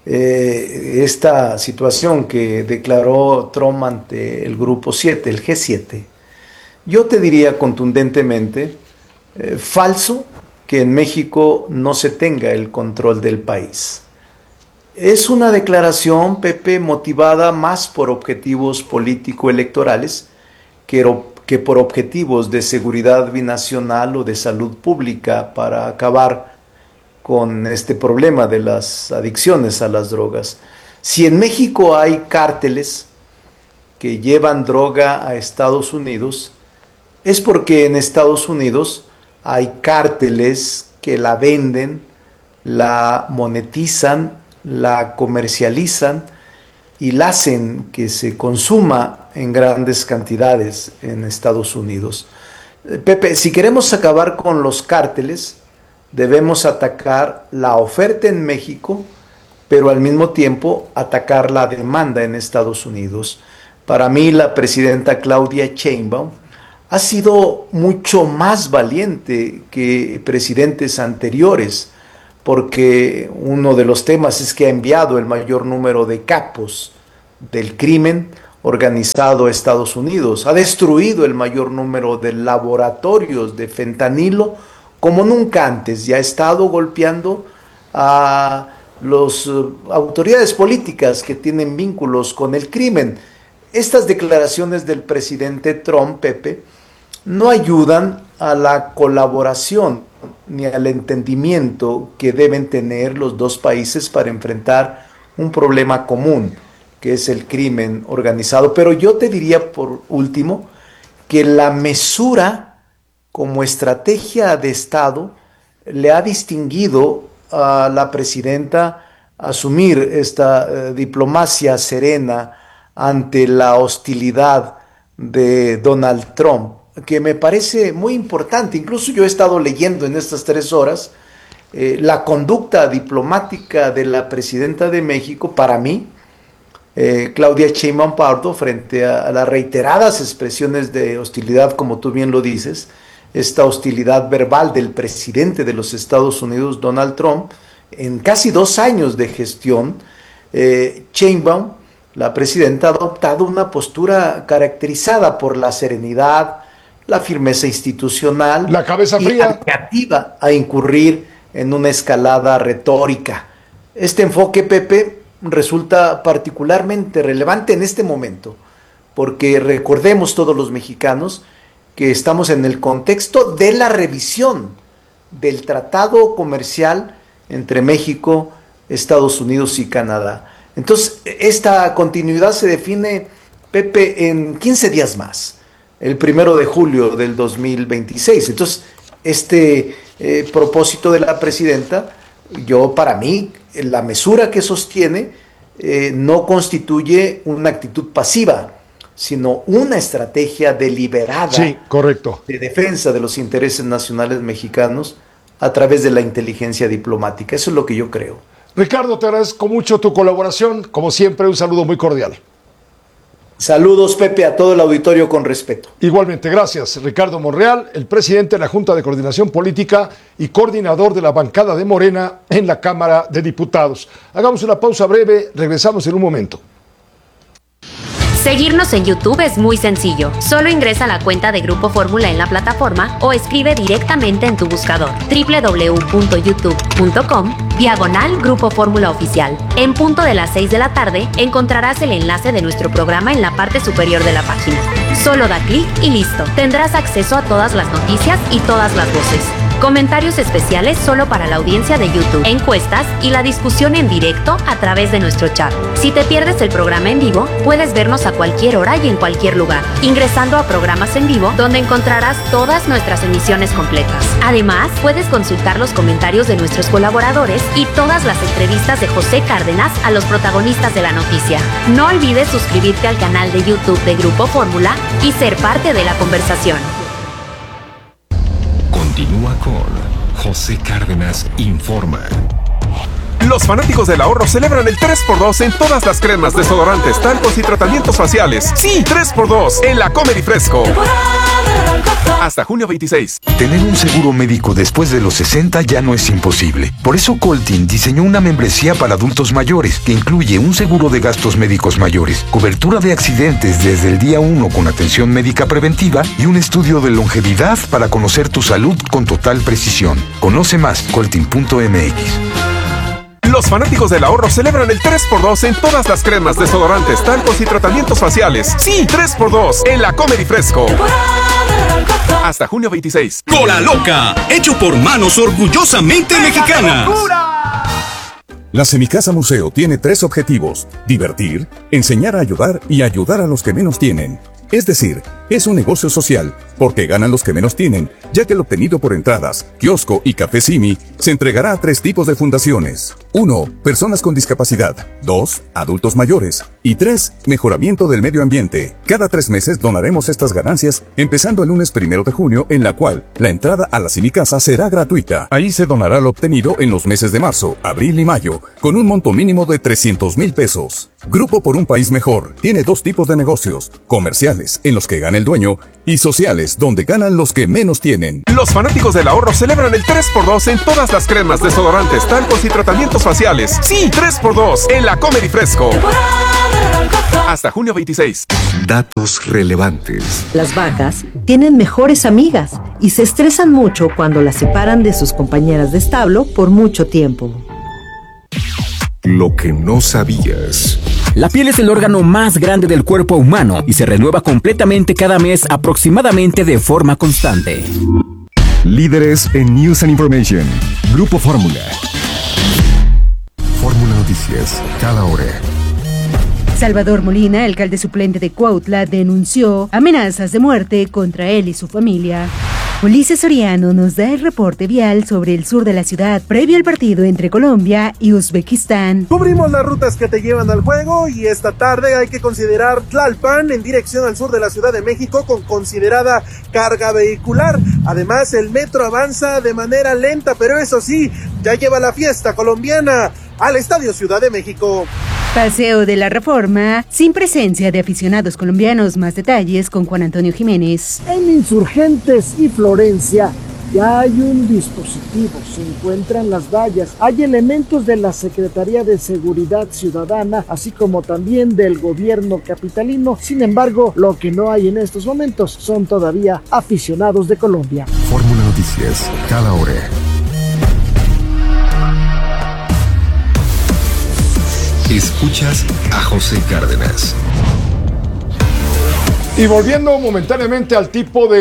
esta situación que declaró Trump ante el Grupo 7, el G7. Yo te diría contundentemente, falso que en México no se tenga el control del país. Es una declaración, Pepe, motivada más por objetivos político-electorales que por objetivos de seguridad binacional o de salud pública para acabar con este problema de las adicciones a las drogas. Si en México hay cárteles que llevan droga a Estados Unidos, es porque en Estados Unidos hay cárteles que la venden, la monetizan, la comercializan y la hacen que se consuma en grandes cantidades en Estados Unidos. Pepe, si queremos acabar con los cárteles, debemos atacar la oferta en México, pero al mismo tiempo atacar la demanda en Estados Unidos. Para mí la presidenta Claudia Sheinbaum ha sido mucho más valiente que presidentes anteriores, porque uno de los temas es que ha enviado el mayor número de capos del crimen organizado a Estados Unidos, ha destruido el mayor número de laboratorios de fentanilo como nunca antes, y ha estado golpeando a las autoridades políticas que tienen vínculos con el crimen. Estas declaraciones del presidente Trump, Pepe, no ayudan a la colaboración ni al entendimiento que deben tener los dos países para enfrentar un problema común, que es el crimen organizado. Pero yo te diría, por último, que la mesura como estrategia de Estado le ha distinguido a la presidenta asumir esta diplomacia serena ante la hostilidad de Donald Trump, que me parece muy importante. Incluso yo he estado leyendo en estas 3 horas la conducta diplomática de la presidenta de México. Para mí, Claudia Sheinbaum Pardo, frente a las reiteradas expresiones de hostilidad, como tú bien lo dices, esta hostilidad verbal del presidente de los Estados Unidos, Donald Trump, en casi 2 años de gestión, Sheinbaum, la presidenta, ha adoptado una postura caracterizada por la serenidad, la firmeza institucional, la cabeza fría, y negativa a incurrir en una escalada retórica. Este enfoque, Pepe, resulta particularmente relevante en este momento, porque recordemos todos los mexicanos que estamos en el contexto de la revisión del tratado comercial entre México, Estados Unidos y Canadá. Entonces, esta continuidad se define, Pepe, en 15 días más, el 1 de julio del 2026. Entonces, este propósito de la presidenta, para mí, la mesura que sostiene no constituye una actitud pasiva, sino una estrategia deliberada, sí, correcto, de defensa de los intereses nacionales mexicanos a través de la inteligencia diplomática. Eso es lo que yo creo. Ricardo, te agradezco mucho tu colaboración. Como siempre, un saludo muy cordial. Saludos, Pepe, a todo el auditorio con respeto. Igualmente, gracias. Ricardo Monreal, el presidente de la Junta de Coordinación Política y coordinador de la bancada de Morena en la Cámara de Diputados. Hagamos una pausa breve, regresamos en un momento. Seguirnos en YouTube es muy sencillo. Solo ingresa a la cuenta de Grupo Fórmula en la plataforma o escribe directamente en tu buscador www.youtube.com/Grupo Fórmula Oficial. En punto de las 6 de la tarde encontrarás el enlace de nuestro programa en la parte superior de la página. Solo da clic y listo. Tendrás acceso a todas las noticias y todas las voces. Comentarios especiales solo para la audiencia de YouTube, encuestas y la discusión en directo a través de nuestro chat. Si te pierdes el programa en vivo, puedes vernos a cualquier hora y en cualquier lugar, ingresando a programas en vivo donde encontrarás todas nuestras emisiones completas. Además, puedes consultar los comentarios de nuestros colaboradores y todas las entrevistas de José Cárdenas a los protagonistas de la noticia. No olvides suscribirte al canal de YouTube de Grupo Fórmula y ser parte de la conversación. Continúa con José Cárdenas Informa. Los fanáticos del ahorro celebran el 3x2 en todas las cremas, desodorantes, talcos y tratamientos faciales. Sí, 3x2 en la Comer y Fresco. Hasta junio 26. Tener un seguro médico después de los 60 ya no es imposible. Por eso Coltin diseñó una membresía para adultos mayores que incluye un seguro de gastos médicos mayores, cobertura de accidentes desde el día 1 con atención médica preventiva y un estudio de longevidad para conocer tu salud con total precisión. Conoce más, coltin.mx. Los fanáticos del ahorro celebran el 3x2 en todas las cremas, desodorantes, talcos y tratamientos faciales. Sí, 3x2 en la Comer y Fresco. Hasta junio 26. Cola Loca, hecho por manos orgullosamente mexicanas. La Semicasa Museo tiene 3 objetivos: divertir, enseñar a ayudar y ayudar a los que menos tienen. Es decir, Es un negocio social, porque ganan los que menos tienen, ya que el obtenido por entradas, kiosco y café Simi se entregará a 3 tipos de fundaciones. 1. Personas con discapacidad. 2. Adultos mayores. Y 3. Mejoramiento del medio ambiente. Cada 3 meses donaremos estas ganancias, empezando el lunes 1 de junio, en la cual la entrada a la Simi Casa será gratuita. Ahí se donará lo obtenido en los meses de marzo, abril y mayo, con un monto mínimo de 300,000 pesos. Grupo por un país mejor tiene 2 tipos de negocios: comerciales, en los que gana el dueño, y sociales, donde ganan los que menos tienen. Los fanáticos del ahorro celebran el 3x2 en todas las cremas, desodorantes, talcos y tratamientos faciales. Sí, 3x2 en la Comer y Fresco. Hasta junio 26. Datos relevantes. Las vacas tienen mejores amigas y se estresan mucho cuando las separan de sus compañeras de establo por mucho tiempo. Lo que no sabías. La piel es el órgano más grande del cuerpo humano y se renueva completamente cada mes, aproximadamente de forma constante. Líderes en News and Information. Grupo Fórmula. Fórmula Noticias, cada hora. Salvador Molina, alcalde suplente de Cuautla, denunció amenazas de muerte contra él y su familia. Ulises Soriano nos da el reporte vial sobre el sur de la ciudad previo al partido entre Colombia y Uzbekistán. Cubrimos las rutas que te llevan al juego y esta tarde hay que considerar Tlalpan en dirección al sur de la Ciudad de México con considerada carga vehicular. Además, el metro avanza de manera lenta, pero eso sí, ya lleva la fiesta colombiana al Estadio Ciudad de México. Paseo de la Reforma, sin presencia de aficionados colombianos. Más detalles con Juan Antonio Jiménez. En Insurgentes y Florencia ya hay un dispositivo, se encuentran las vallas, hay elementos de la Secretaría de Seguridad Ciudadana, así como también del gobierno capitalino. Sin embargo, lo que no hay en estos momentos son todavía aficionados de Colombia. Fórmula Noticias, cada hora. Escuchas a José Cárdenas. Y volviendo momentáneamente al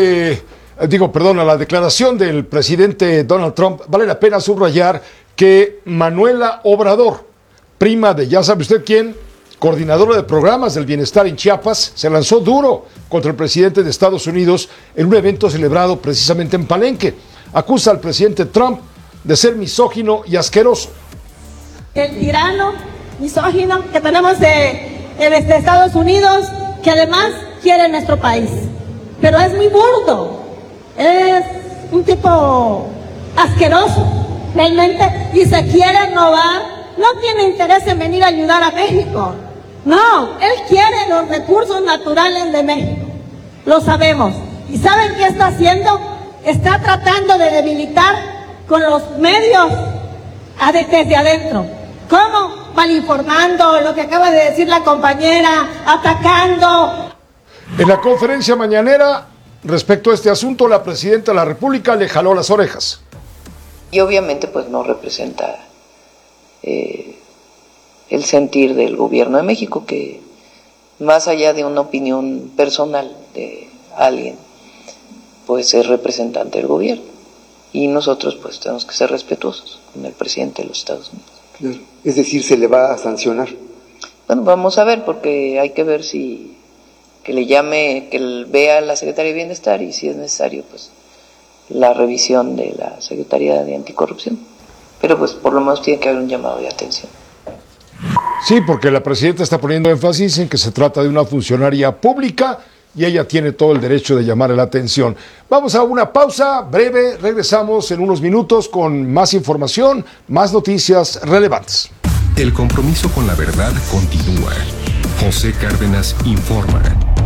a la declaración del presidente Donald Trump, vale la pena subrayar que Manuela Obrador, prima de ya sabe usted quién, coordinadora de programas del bienestar en Chiapas, se lanzó duro contra el presidente de Estados Unidos en un evento celebrado precisamente en Palenque. Acusa al presidente Trump de ser misógino y asqueroso. El tirano misógino que tenemos de Estados Unidos, que además quiere nuestro país, pero es muy burdo, es un tipo asqueroso realmente, y se quiere robar, no tiene interés en venir a ayudar a México, no, él quiere los recursos naturales de México, lo sabemos, y ¿saben qué está haciendo? Está tratando de debilitar con los medios desde adentro. ¿Cómo? Malinformando, lo que acaba de decir la compañera, atacando. En la conferencia mañanera, respecto a este asunto, la presidenta de la República le jaló las orejas. Y obviamente pues no representa el sentir del gobierno de México, que más allá de una opinión personal de alguien, pues es representante del gobierno. Y nosotros pues tenemos que ser respetuosos con el presidente de los Estados Unidos. Claro. Es decir, ¿se le va a sancionar? Bueno, vamos a ver, porque hay que ver si que le llame, que vea a la Secretaría de Bienestar y si es necesario, pues la revisión de la Secretaría de Anticorrupción. Pero pues por lo menos tiene que haber un llamado de atención. Sí, porque la presidenta está poniendo énfasis en que se trata de una funcionaria pública y ella tiene todo el derecho de llamar la atención. Vamos a una pausa breve, regresamos en unos minutos con más información, más noticias relevantes. El compromiso con la verdad continúa. José Cárdenas informa.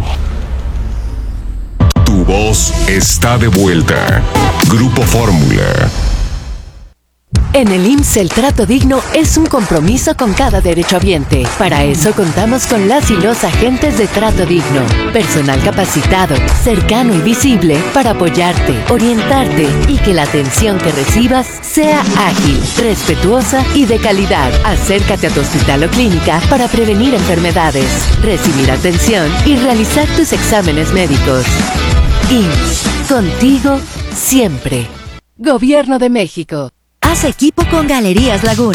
Tu voz está de vuelta. Grupo Fórmula. En el IMSS el trato digno es un compromiso con cada derechohabiente. Para eso contamos con las y los agentes de trato digno. Personal capacitado, cercano y visible para apoyarte, orientarte y que la atención que recibas sea ágil, respetuosa y de calidad. Acércate a tu hospital o clínica para prevenir enfermedades, recibir atención y realizar tus exámenes médicos. IMSS, contigo siempre. Gobierno de México. Haz equipo con Galerías Laguna.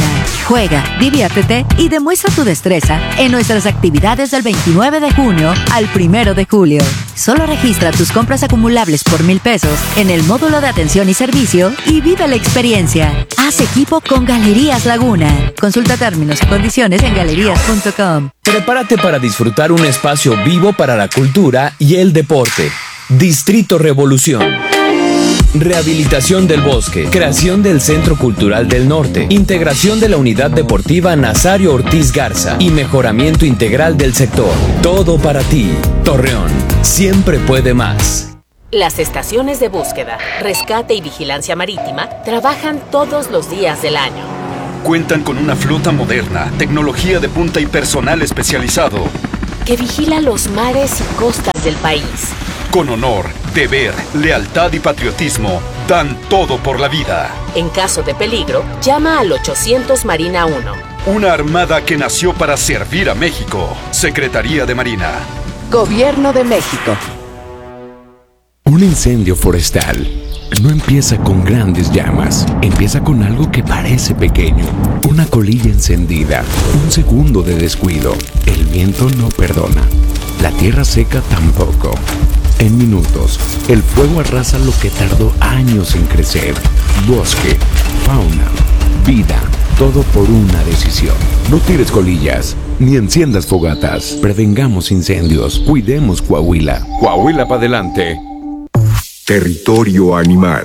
Juega, diviértete y demuestra tu destreza en nuestras actividades del 29 de junio al 1 de julio. Solo registra tus compras acumulables por 1,000 pesos en el módulo de atención y servicio y vive la experiencia. Haz equipo con Galerías Laguna. Consulta términos y condiciones en galerías.com. Prepárate para disfrutar un espacio vivo para la cultura y el deporte. Distrito Revolución. Rehabilitación del bosque, creación del Centro Cultural del Norte, integración de la Unidad Deportiva Nazario Ortiz Garza y mejoramiento integral del sector. Todo para ti. Torreón, siempre puede más. Las estaciones de búsqueda, rescate y vigilancia marítima trabajan todos los días del año. Cuentan con una flota moderna, tecnología de punta y personal especializado que vigila los mares y costas del país. Con honor, deber, lealtad y patriotismo, dan todo por la vida. En caso de peligro, llama al 800 Marina 1. Una armada que nació para servir a México. Secretaría de Marina. Gobierno de México. Un incendio forestal no empieza con grandes llamas, empieza con algo que parece pequeño, una colilla encendida, un segundo de descuido. El viento no perdona, la tierra seca tampoco. En minutos, el fuego arrasa lo que tardó años en crecer. Bosque, fauna, vida, todo por una decisión. No tires colillas, ni enciendas fogatas. Prevengamos incendios, cuidemos Coahuila. Coahuila para adelante. Territorio animal.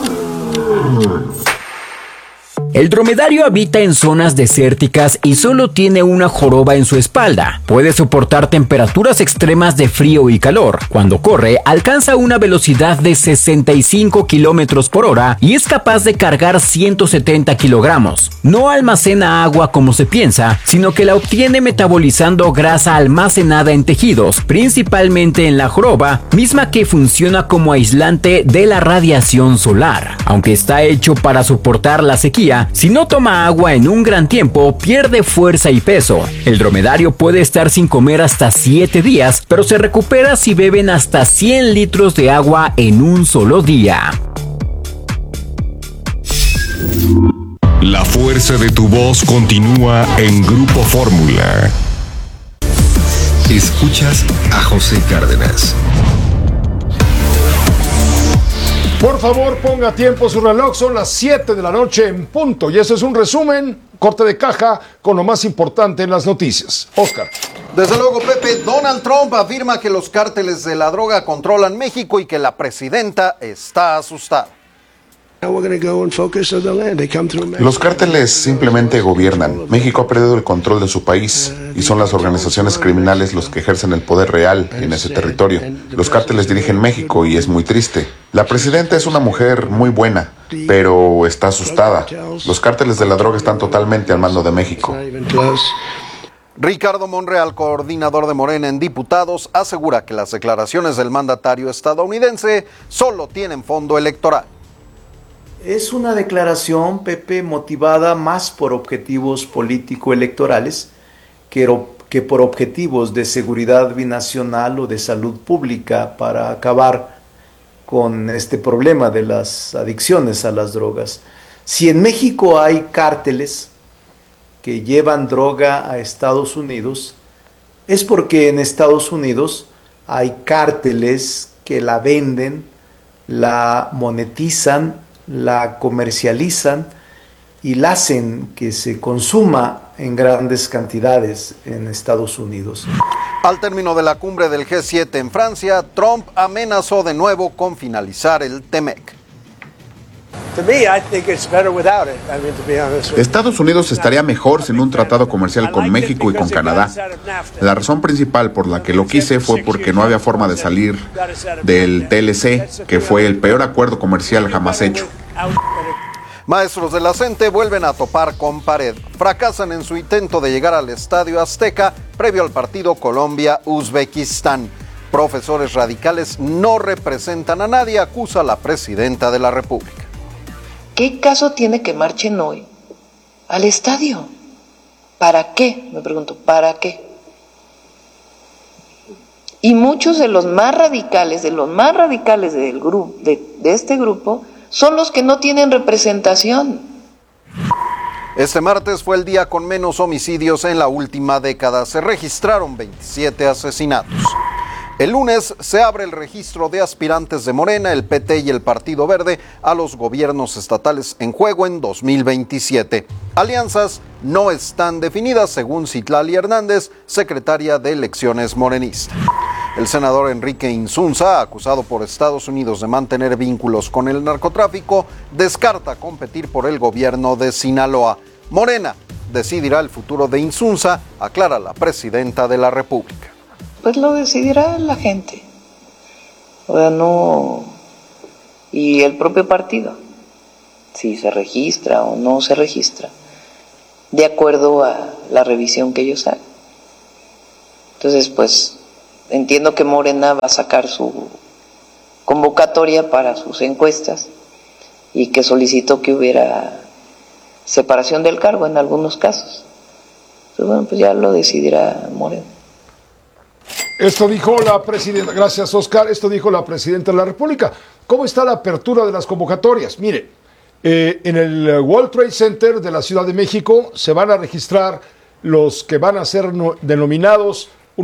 El dromedario habita en zonas desérticas y solo tiene una joroba en su espalda. Puede soportar temperaturas extremas de frío y calor. Cuando corre, alcanza una velocidad de 65 kilómetros por hora y es capaz de cargar 170 kilogramos. No almacena agua como se piensa, sino que la obtiene metabolizando grasa almacenada en tejidos, principalmente en la joroba, misma que funciona como aislante de la radiación solar. Aunque está hecho para soportar la sequía, si no toma agua en un gran tiempo, pierde fuerza y peso. El dromedario puede estar sin comer hasta 7 días, pero se recupera si beben hasta 100 litros de agua en un solo día. La fuerza de tu voz continúa en Grupo Fórmula. Escuchas a José Cárdenas. Por favor, ponga tiempo su reloj, son las 7 de la noche en punto. Y eso es un resumen, corte de caja, con lo más importante en las noticias. Oscar. Desde luego, Pepe, Donald Trump afirma que los cárteles de la droga controlan México y que la presidenta está asustada. Los cárteles simplemente gobiernan. México ha perdido el control de su país y son las organizaciones criminales los que ejercen el poder real en ese territorio. Los cárteles dirigen México y es muy triste. La presidenta es una mujer muy buena, pero está asustada. Los cárteles de la droga están totalmente al mando de México. Ricardo Monreal, coordinador de Morena en diputados, asegura que las declaraciones del mandatario estadounidense solo tienen fondo electoral. Es una declaración, Pepe, motivada más por objetivos político-electorales que por objetivos de seguridad binacional o de salud pública para acabar con este problema de las adicciones a las drogas. Si en México hay cárteles que llevan droga a Estados Unidos, es porque en Estados Unidos hay cárteles que la venden, la monetizan, la comercializan y la hacen que se consuma en grandes cantidades en Estados Unidos. Al término de la cumbre del G7 en Francia, Trump amenazó de nuevo con finalizar el TEMEC. Estados Unidos estaría mejor sin un tratado comercial con México y con Canadá. La razón principal por la que lo quise fue porque no había forma de salir del TLC, que fue el peor acuerdo comercial jamás hecho. Maestros de la CENTE vuelven a topar con pared. Fracasan en su intento de llegar al Estadio Azteca previo al partido Colombia-Uzbekistán. Profesores radicales no representan a nadie, acusa la presidenta de la República. ¿Qué caso tiene que marchen hoy al estadio? ¿Para qué? Me pregunto, ¿para qué? Y muchos de los más radicales del grupo, de este grupo, son los que no tienen representación. Este martes fue el día con menos homicidios en la última década. Se registraron 27 asesinatos. El lunes se abre el registro de aspirantes de Morena, el PT y el Partido Verde a los gobiernos estatales en juego en 2027. Alianzas no están definidas, según Citlali Hernández, secretaria de Elecciones morenista. El senador Enrique Insunza, acusado por Estados Unidos de mantener vínculos con el narcotráfico, descarta competir por el gobierno de Sinaloa. Morena decidirá el futuro de Insunza, aclara la presidenta de la República. Pues lo decidirá la gente, o sea, no, y el propio partido, si se registra o no se registra, de acuerdo a la revisión que ellos hagan. Entonces, pues, entiendo que Morena va a sacar su convocatoria para sus encuestas y que solicitó que hubiera separación del cargo en algunos casos. Entonces, bueno, pues ya lo decidirá Morena. Esto dijo la presidenta, gracias Oscar, esto dijo la presidenta de la República. ¿Cómo está la apertura de las convocatorias? Mire, en el World Trade Center de la Ciudad de México se van a registrar los que van a ser denominados,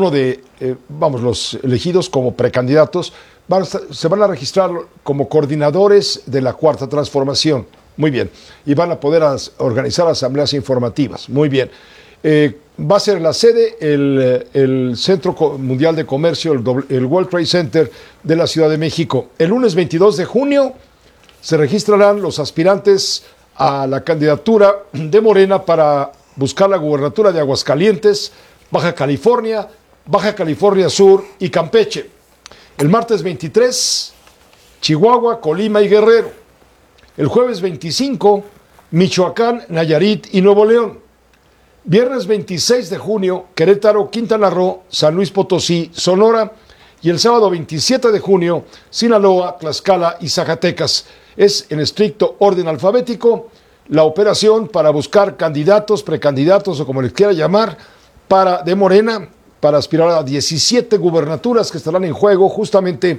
los elegidos como precandidatos, se van a registrar como coordinadores de la Cuarta Transformación. Muy bien. Y van a poder organizar asambleas informativas. Muy bien. Va a ser la sede el Centro Mundial de Comercio, el World Trade Center de la Ciudad de México. El lunes 22 de junio se registrarán los aspirantes a la candidatura de Morena para buscar la gubernatura de Aguascalientes, Baja California Sur y Campeche. El martes 23, Chihuahua, Colima y Guerrero. El jueves 25, Michoacán, Nayarit y Nuevo León. Viernes 26 de junio, Querétaro, Quintana Roo, San Luis Potosí, Sonora. Y el sábado 27 de junio, Sinaloa, Tlaxcala y Zacatecas. Es en estricto orden alfabético la operación para buscar candidatos, precandidatos o como les quiera llamar, de Morena, para aspirar a 17 gubernaturas que estarán en juego justamente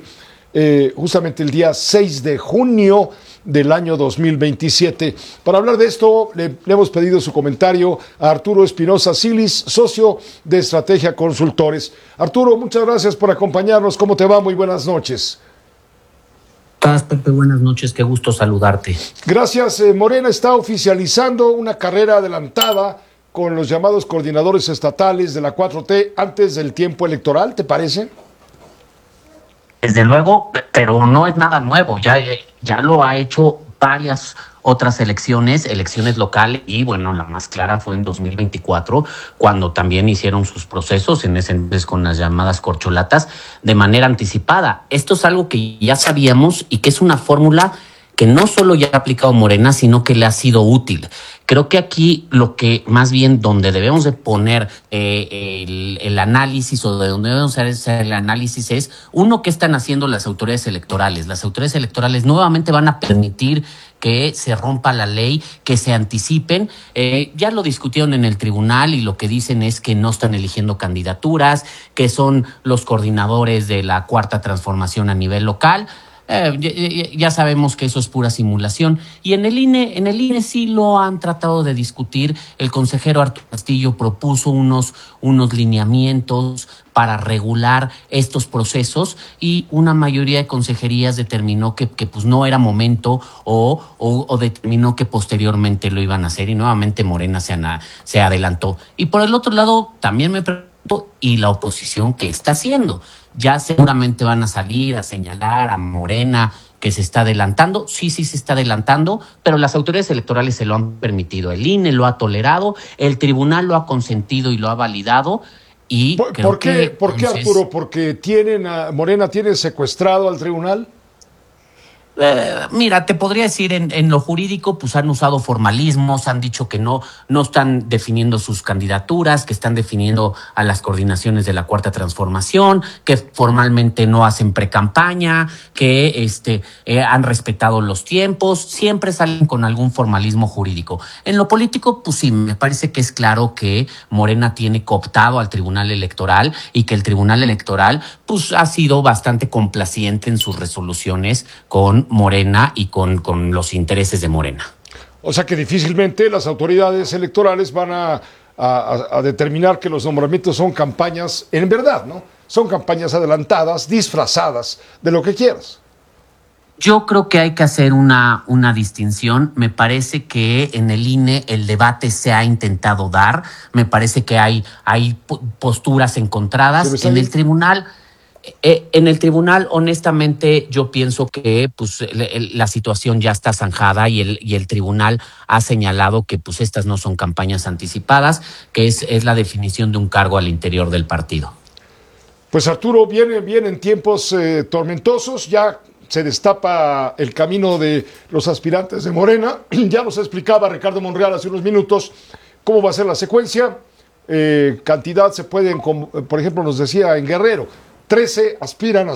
el día 6 de junio del año 2027. Para hablar de esto, le hemos pedido su comentario a Arturo Espinosa Silis, socio de Estrategia Consultores. Arturo, muchas gracias por acompañarnos. ¿Cómo te va? Muy buenas noches. Pepe, buenas noches, qué gusto saludarte. Gracias. Morena está oficializando una carrera adelantada con los llamados coordinadores estatales de la 4T antes del tiempo electoral, ¿te parece? Desde luego, pero no es nada nuevo, ya lo ha hecho varias otras elecciones locales y bueno, la más clara fue en 2024, cuando también hicieron sus procesos, en ese entonces con las llamadas corcholatas, de manera anticipada. Esto es algo que ya sabíamos y que es una fórmula que no solo ya ha aplicado Morena, sino que le ha sido útil. Creo que aquí lo que más bien donde debemos de poner el análisis o de donde debemos hacer el análisis es, uno, ¿qué están haciendo las autoridades electorales? Las autoridades electorales nuevamente van a permitir que se rompa la ley, que se anticipen. Ya lo discutieron en el tribunal y lo que dicen es que no están eligiendo candidaturas, que son los coordinadores de la Cuarta Transformación a nivel local. Ya sabemos que eso es pura simulación. Y en el INE sí lo han tratado de discutir. El consejero Arturo Castillo propuso unos lineamientos para regular estos procesos y una mayoría de consejerías determinó que pues no era momento o determinó que posteriormente lo iban a hacer y nuevamente Morena se adelantó. Y por el otro lado también me pregunto, ¿y la oposición qué está haciendo? Ya seguramente van a salir a señalar a Morena que se está adelantando. Sí se está adelantando, pero las autoridades electorales se lo han permitido. El INE lo ha tolerado, el tribunal lo ha consentido y lo ha validado. Y ¿Por qué, Arturo? ¿Porque Morena tiene secuestrado al tribunal? Mira, te podría decir en lo jurídico, pues han usado formalismos, han dicho que no están definiendo sus candidaturas, que están definiendo a las coordinaciones de la Cuarta Transformación, que formalmente no hacen precampaña, que han respetado los tiempos, siempre salen con algún formalismo jurídico. En lo político, pues sí, me parece que es claro que Morena tiene cooptado al Tribunal Electoral y que el Tribunal Electoral pues ha sido bastante complaciente en sus resoluciones con Morena y con los intereses de Morena. O sea que difícilmente las autoridades electorales van a determinar que los nombramientos son campañas, en verdad, ¿no? Son campañas adelantadas, disfrazadas de lo que quieras. Yo creo que hay que hacer una distinción. Me parece que en el INE el debate se ha intentado dar. Me parece que hay posturas encontradas. En el tribunal, honestamente, yo pienso que pues, la situación ya está zanjada y el tribunal ha señalado que pues, estas no son campañas anticipadas, que es la definición de un cargo al interior del partido. Pues Arturo, vienen tiempos tormentosos, ya se destapa el camino de los aspirantes de Morena. Ya nos explicaba Ricardo Monreal hace unos minutos cómo va a ser la secuencia. Cantidad se pueden, por ejemplo, nos decía en Guerrero, 13 aspiran a